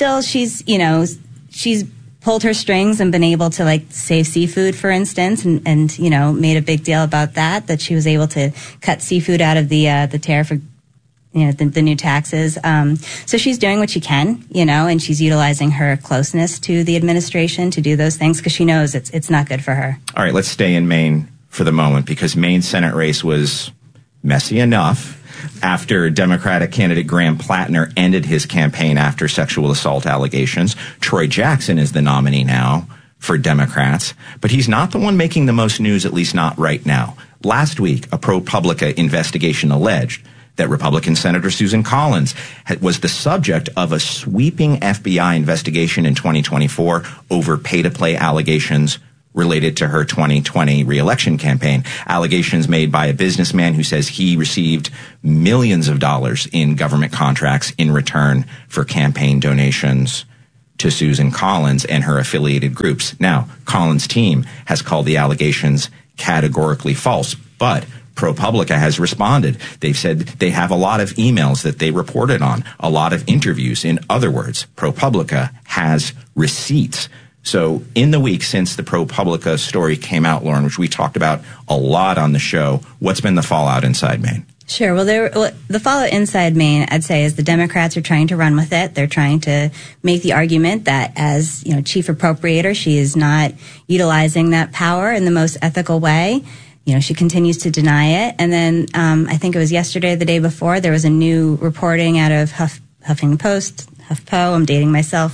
pulled her strings and been able to save seafood, for instance, and made a big deal about that she was able to cut seafood out of the tariff, the new taxes. So she's doing what she can, and she's utilizing her closeness to the administration to do those things because she knows it's not good for her. All right, let's stay in Maine for the moment because Maine's Senate race was messy enough after Democratic candidate Graham Plattner ended his campaign after sexual assault allegations. Troy Jackson is the nominee now for Democrats, but he's not the one making the most news, at least not right now. Last week, a ProPublica investigation alleged that Republican Senator Susan Collins was the subject of a sweeping FBI investigation in 2024 over pay-to-play allegations related to her 2020 re-election campaign. Allegations made by a businessman who says he received millions of dollars in government contracts in return for campaign donations to Susan Collins and her affiliated groups. Now, Collins' team has called the allegations categorically false, but ProPublica has responded. They've said they have a lot of emails that they reported on, a lot of interviews. In other words, ProPublica has receipts. So in the week since the ProPublica story came out, Lauren, which we talked about a lot on the show, what's been the fallout inside Maine? Sure. Well, the fallout inside Maine, I'd say, is the Democrats are trying to run with it. They're trying to make the argument that as, chief appropriator, she is not utilizing that power in the most ethical way. She continues to deny it. And then I think it was yesterday or the day before, there was a new reporting out of Huffington Post, HuffPo, I'm dating myself,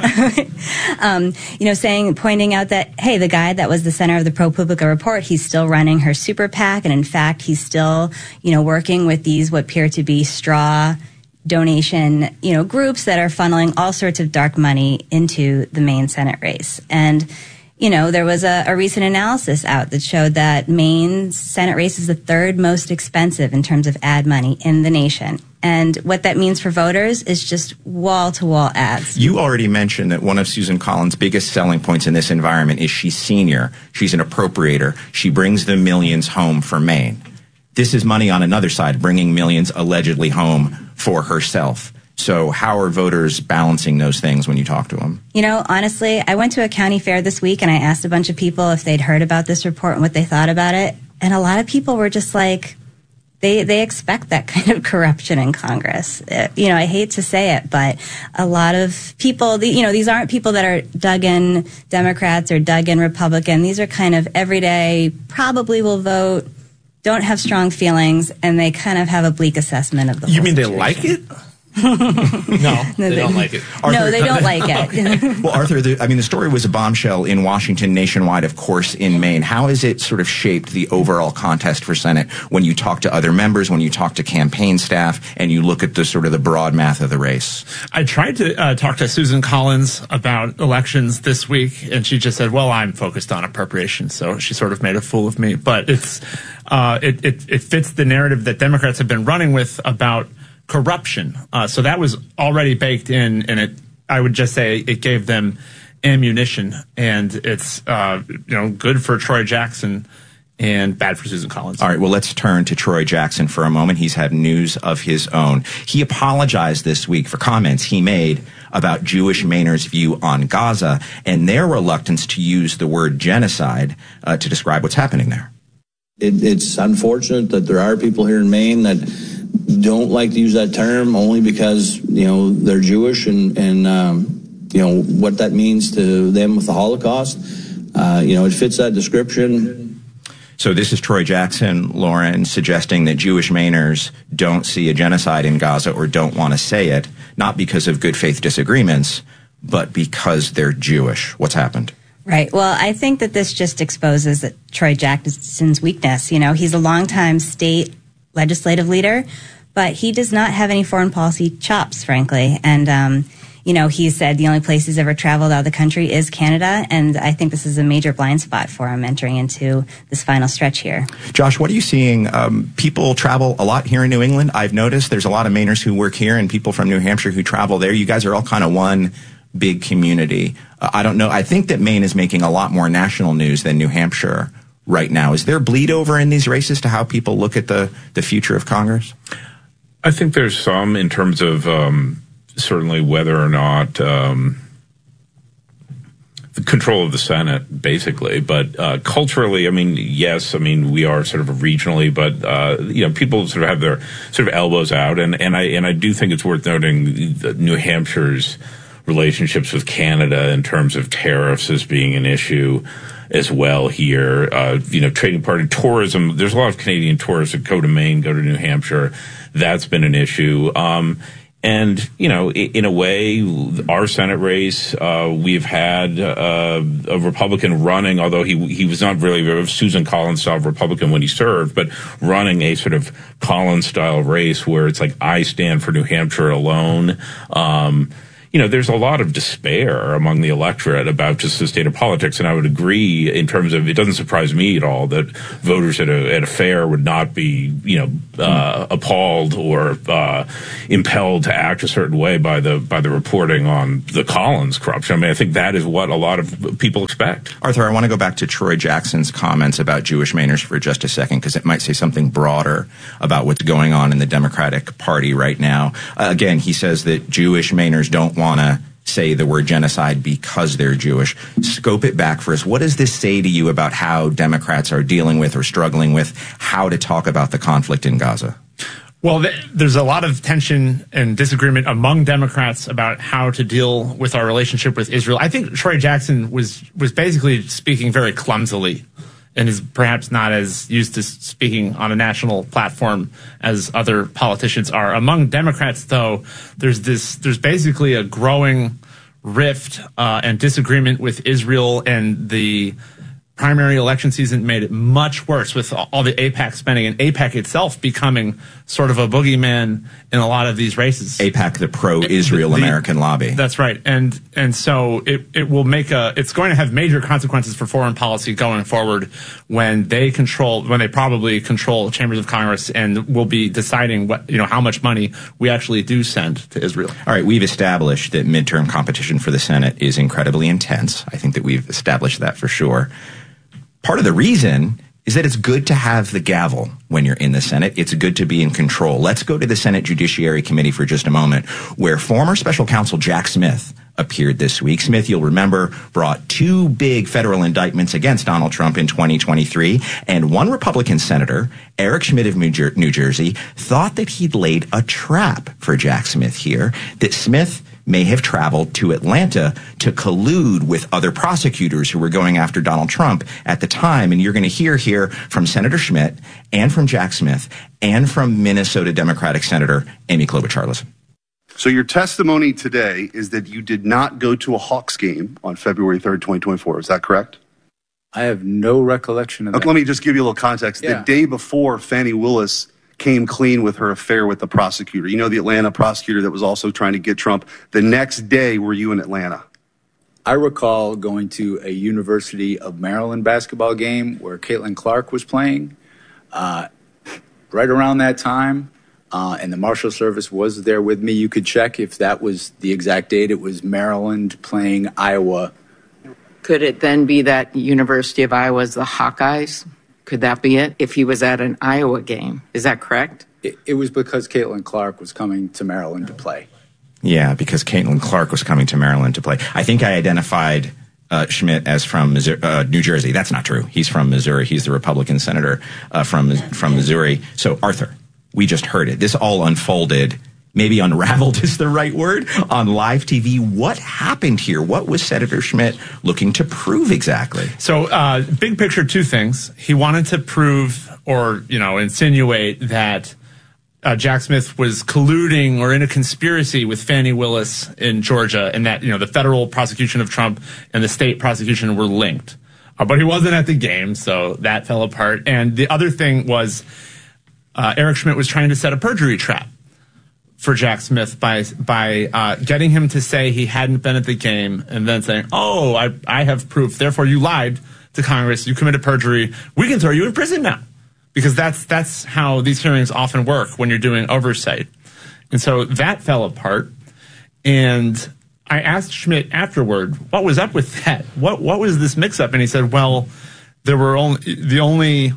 pointing out that, hey, the guy that was the center of the ProPublica report, he's still running her super PAC. And in fact, he's still, working with these what appear to be straw donation, groups that are funneling all sorts of dark money into the Maine Senate race. And, there was a recent analysis out that showed that Maine's Senate race is the third most expensive in terms of ad money in the nation. And what that means for voters is just wall-to-wall ads. You already mentioned that one of Susan Collins' biggest selling points in this environment is she's senior. She's an appropriator. She brings the millions home for Maine. This is money on another side, bringing millions allegedly home for herself. So how are voters balancing those things when you talk to them? Honestly, I went to a county fair this week and I asked a bunch of people if they'd heard about this report and what they thought about it. And a lot of people were just like, they expect that kind of corruption in Congress. I hate to say it, but a lot of people, these aren't people that are dug in Democrats or dug in Republican. These are kind of everyday, probably will vote, don't have strong feelings, and they kind of have a bleak assessment of the You mean situation. They like it? No, they don't like it. Arthur, no, they don't like it. Well, Arthur, the story was a bombshell in Washington, nationwide, of course, in Maine. How has it sort of shaped the overall contest for Senate when you talk to other members, when you talk to campaign staff, and you look at the sort of the broad math of the race? I tried to talk to Susan Collins about elections this week, and she just said, well, I'm focused on appropriations, so she sort of made a fool of me. But it fits the narrative that Democrats have been running with about corruption. So that was already baked in, and I would just say it gave them ammunition, and it's good for Troy Jackson and bad for Susan Collins. All right, well, let's turn to Troy Jackson for a moment. He's had news of his own. He apologized this week for comments he made about Jewish Mainers' view on Gaza and their reluctance to use the word genocide to describe what's happening there. It's unfortunate that there are people here in Maine that don't like to use that term only because, they're Jewish and what that means to them with the Holocaust. It fits that description. So this is Troy Jackson, Lauren, suggesting that Jewish Mainers don't see a genocide in Gaza or don't want to say it, not because of good faith disagreements, but because they're Jewish. What's happened? Right. Well, I think that this just exposes that Troy Jackson's weakness. He's a longtime state legislative leader, but he does not have any foreign policy chops, frankly. And, he said the only place he's ever traveled out of the country is Canada, and I think this is a major blind spot for him entering into this final stretch here. Josh, what are you seeing? People travel a lot here in New England. I've noticed there's a lot of Mainers who work here and people from New Hampshire who travel there. You guys are all kind of one big community. I don't know. I think that Maine is making a lot more national news than New Hampshire right now. Is there bleed over in these races to how people look at the future of Congress? I think there's some in terms of certainly whether or not the control of the Senate, basically. But culturally, yes, we are sort of regionally, but people sort of have their sort of elbows out, and I do think it's worth noting that New Hampshire's relationships with Canada in terms of tariffs as being an issue as well here. Trading partner, tourism. There's a lot of Canadian tourists that go to Maine, go to New Hampshire. That's been an issue. And, in a way, our Senate race, we've had a Republican running, although he was not really a Susan Collins-style Republican when he served, but running a sort of Collins-style race where it's like, I stand for New Hampshire alone. There's a lot of despair among the electorate about just the state of politics, and I would agree in terms of, it doesn't surprise me at all that voters at a fair would not be, appalled or impelled to act a certain way by the reporting on the Collins corruption. I think that is what a lot of people expect. Arthur, I want to go back to Troy Jackson's comments about Jewish Mainers for just a second, because it might say something broader about what's going on in the Democratic Party right now. Again, he says that Jewish Mainers don't want to say the word genocide because they're Jewish. Scope it back for us. What does this say to you about how Democrats are dealing with or struggling with how to talk about the conflict in Gaza? Well, there's a lot of tension and disagreement among Democrats about how to deal with our relationship with Israel. I think Troy Jackson was basically speaking very clumsily and is perhaps not as used to speaking on a national platform as other politicians are. Among Democrats, though, there's basically a growing rift and disagreement with Israel, and the primary election season made it much worse with all the AIPAC spending, and AIPAC itself becoming sort of a boogeyman in a lot of these races. AIPAC, the pro-Israel American lobby. That's right. And so it will it's going to have major consequences for foreign policy going forward when they probably control chambers of Congress and will be deciding how much money we actually do send to Israel. All right. We've established that midterm competition for the Senate is incredibly intense. I think that we've established that for sure. Part of the reason is that it's good to have the gavel when you're in the Senate. It's good to be in control. Let's go to the Senate Judiciary Committee for just a moment, where former special counsel Jack Smith appeared this week. Smith, you'll remember, brought 2 big federal indictments against Donald Trump in 2023, and one Republican senator, Eric Schmidt of New Jersey, thought that he'd laid a trap for Jack Smith here, that Smith may have traveled to Atlanta to collude with other prosecutors who were going after Donald Trump at the time. And you're going to hear here from Senator Schmidt and from Jack Smith and from Minnesota Democratic Senator Amy Klobuchar. Listen. So your testimony today is that you did not go to a Hawks game on February 3rd, 2024. Is that correct? I have no recollection of that. Okay, let me just give you a little context. Yeah. The day before, Fani Willis came clean with her affair with the prosecutor. The Atlanta prosecutor that was also trying to get Trump. The next day, were you in Atlanta? I recall going to a University of Maryland basketball game where Caitlin Clark was playing right around that time, and the Marshal Service was there with me. You could check if that was the exact date. It was Maryland playing Iowa. Could it then be that University of Iowa is the Hawkeyes? Could that be it? If he was at an Iowa game, is that correct? It was because Caitlin Clark was coming to Maryland to play. Yeah, because Caitlin Clark was coming to Maryland to play. I think I identified Schmidt as from New Jersey. That's not true. He's from Missouri. He's the Republican senator from Missouri. So, Arthur, we just heard it. This all unfolded, maybe unraveled is the right word, on live TV. What happened here? What was Senator Schmidt looking to prove exactly? So, big picture, 2 things. He wanted to prove or, insinuate that Jack Smith was colluding or in a conspiracy with Fani Willis in Georgia, and that, the federal prosecution of Trump and the state prosecution were linked. But he wasn't at the game, so that fell apart. And the other thing was Eric Schmidt was trying to set a perjury trap for Jack Smith by getting him to say he hadn't been at the game and then saying, "Oh, I have proof. Therefore, you lied to Congress. You committed perjury. We can throw you in prison now," because that's how these hearings often work when you're doing oversight. And so that fell apart. And I asked Schmidt afterward, "What was up with that? What was this mix-up?" And he said, "Well, there were the only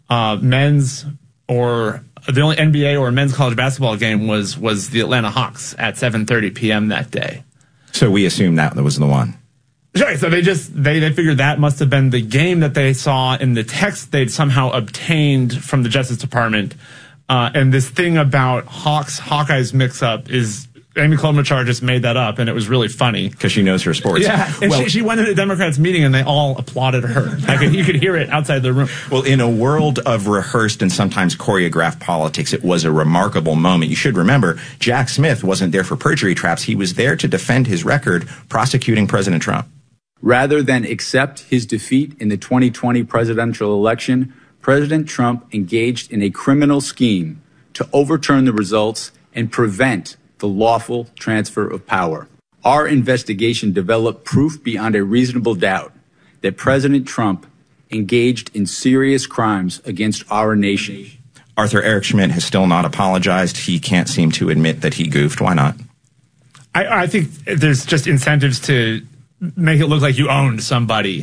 NBA or men's college basketball game was the Atlanta Hawks at 7:30 p.m. that day." So we assume that was the one. Sure. So they figured that must have been the game that they saw in the text they'd somehow obtained from the Justice Department. And this thing about Hawkeyes mix-up is Amy Klobuchar just made that up, and it was really funny. Because she knows her sports. Yeah, and she went to the Democrats' meeting, and they all applauded her. You could hear it outside the room. Well, in a world of rehearsed and sometimes choreographed politics, it was a remarkable moment. You should remember, Jack Smith wasn't there for perjury traps. He was there to defend his record prosecuting President Trump. Rather than accept his defeat in the 2020 presidential election, President Trump engaged in a criminal scheme to overturn the results and prevent the lawful transfer of power. Our investigation developed proof beyond a reasonable doubt that President Trump engaged in serious crimes against our nation. Arthur, Eric Schmidt has still not apologized. He can't seem to admit that he goofed. Why not? I think there's just incentives to make it look like you owned somebody.